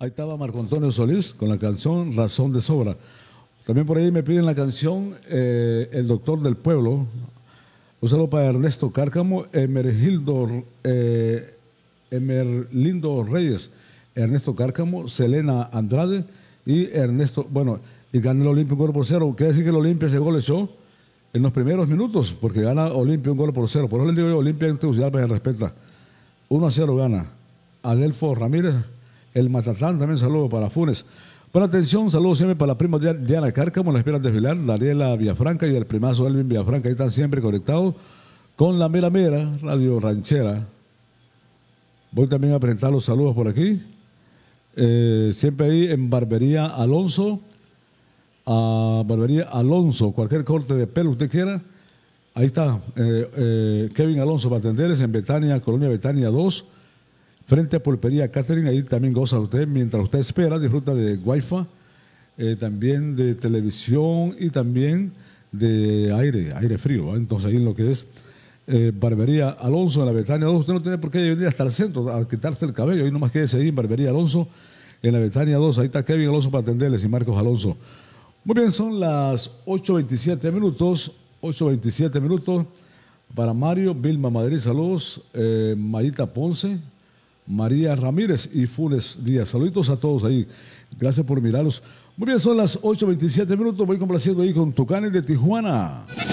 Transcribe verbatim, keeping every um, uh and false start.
estaba Marco Antonio Solís con la canción Razón de Sobra. También por ahí me piden la canción eh, El Doctor del Pueblo. Un saludo para Ernesto Cárcamo, Emergildo, eh, Emerlindo Reyes, Ernesto Cárcamo, Selena Andrade y Ernesto, bueno, y gana el Olimpia un gol por cero. Quiere decir que el Olimpia ese gol echó en los primeros minutos, porque gana Olimpia un gol por cero. Por eso le digo yo, Olimpia en Tegucigalpa me respeta. uno a cero gana. Adelfo Ramírez, el Matatán, también saludo para Funes. Buena atención, saludos siempre para la prima Diana Cárcamo, la esperan desfilar, Daniela Villafranca y el primazo Elvin Villafranca, ahí están siempre conectados con la Mera Mera, Radio Ranchera. Voy también a presentar los saludos por aquí. Eh, siempre ahí en Barbería Alonso, a Barbería Alonso, cualquier corte de pelo usted quiera, ahí está eh, eh, Kevin Alonso para atenderles en Betania, Colonia Betania dos, frente a Pulpería Catering. Ahí también goza usted, mientras usted espera, disfruta de Wi-Fi, eh, también de televisión y también de aire, aire frío, ¿eh? Entonces ahí en lo que es eh, Barbería Alonso en la Betania dos, usted no tiene por qué venir hasta el centro a quitarse el cabello, ahí nomás quédese ahí en Barbería Alonso en la Betania dos, ahí está Kevin Alonso para atenderles y Marcos Alonso. Muy bien, son las ocho veintisiete minutos, ocho veintisiete minutos para Mario, Vilma Madrid, saludos, eh, Mayita Ponce, María Ramírez y Funes Díaz. Saluditos a todos ahí. Gracias por mirarlos. Muy bien, son las ocho veintisiete minutos. Voy complaciendo ahí con Tucanes de Tijuana.